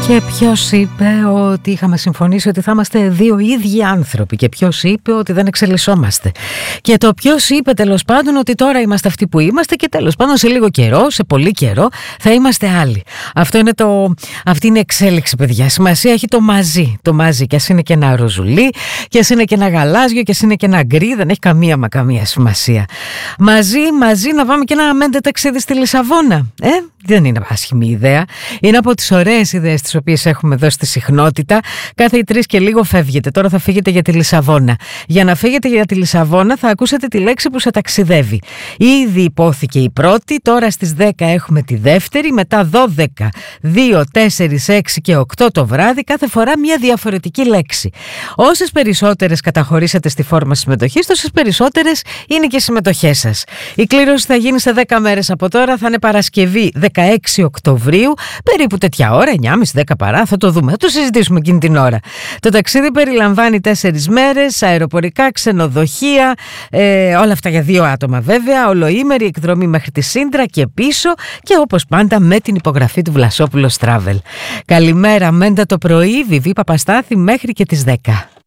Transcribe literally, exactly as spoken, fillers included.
Και ποιος είπε ότι είχαμε συμφωνήσει ότι θα είμαστε δύο ίδιοι άνθρωποι, και ποιος είπε ότι δεν εξελισσόμαστε, και το ποιος είπε τέλος πάντων ότι τώρα είμαστε αυτοί που είμαστε και τέλος πάντων σε λίγο καιρό, σε πολύ καιρό θα είμαστε άλλοι. Αυτό είναι το, αυτή είναι η εξέλιξη, παιδιά. Σημασία έχει το μαζί, το μαζί, και ας είναι και ένα ροζουλί, και ας είναι και ένα γαλάζιο, και ας είναι και ένα γκρι, δεν έχει καμία μα καμία σημασία. Μαζί, μαζί να πάμε και ένα μέντε ταξίδι στη Λισαβόνα, ε? Δεν είναι άσχημη ιδέα. Είναι από τις ωραίες ιδέες τις οποίες έχουμε εδώ στη συχνότητα. Κάθε τρεις και λίγο φεύγετε. Τώρα θα φύγετε για τη Λισαβόνα. Για να φύγετε για τη Λισαβόνα θα ακούσετε τη λέξη που σε ταξιδεύει. Ήδη υπόθηκε η πρώτη, τώρα στις δέκα έχουμε τη δεύτερη, μετά δώδεκα, δύο, τέσσερα, έξι και οκτώ το βράδυ, κάθε φορά μια διαφορετική λέξη. Όσες περισσότερες καταχωρήσετε στη φόρμα συμμετοχής, τόσες περισσότερες είναι και οι συμμετοχές σας. Η κλήρωση θα γίνει σε δέκα μέρες από τώρα, θα είναι Παρασκευή δεκαέξι Οκτωβρίου, περίπου τέτοια ώρα, εννιά και μισή δέκα παρά, θα το δούμε, θα το συζητήσουμε εκείνη την ώρα. Το ταξίδι περιλαμβάνει τέσσερις μέρες, αεροπορικά, ξενοδοχεία, ε, όλα αυτά για δύο άτομα βέβαια, ολοήμερη εκδρομή μέχρι τη Σύντρα και πίσω, και όπως πάντα με την υπογραφή του Βλασόπουλος Travel. Καλημέρα, Μέντα το πρωί, Βιβί Παπαστάθη μέχρι και τις δέκα.